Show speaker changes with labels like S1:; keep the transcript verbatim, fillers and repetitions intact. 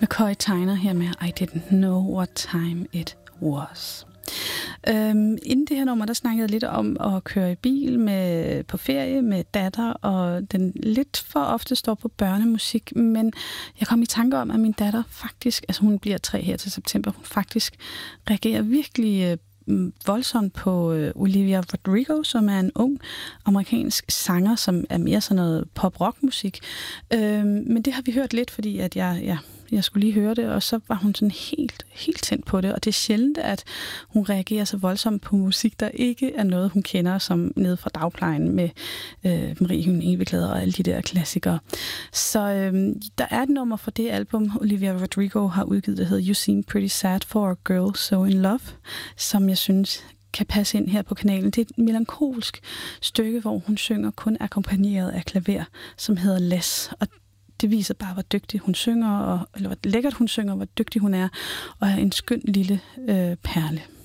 S1: McCoy Tyner her med I didn't know what time it was. Øhm, inden det her nummer, der snakkede jeg lidt om at køre i bil med, på ferie med datter, og den lidt for ofte står på børnemusik, men jeg kom i tanke om, at min datter faktisk, altså hun bliver tre her til september, hun faktisk reagerer virkelig øh, voldsomt på øh, Olivia Rodrigo, som er en ung amerikansk sanger, som er mere sådan noget pop-rock-musik. Øh, men det har vi hørt lidt, fordi at jeg, ja, jeg skulle lige høre det, og så var hun sådan helt, helt tændt på det. Og det er sjældent, at hun reagerer så voldsomt på musik, der ikke er noget, hun kender, som nede fra dagplejen med øh, Marie Hyven Eveklæder og alle de der klassikere. Så øh, der er et nummer for det album, Olivia Rodrigo har udgivet, der hedder You Seem Pretty Sad for a Girl So In Love, som jeg synes kan passe ind her på kanalen. Det er et melankolsk stykke, hvor hun synger kun akkompagneret af klaver, som hedder Less. Og det viser bare, hvor dygtig hun synger, og, eller hvor lækkert hun synger, hvor dygtig hun er, og er en skøn lille øh, perle.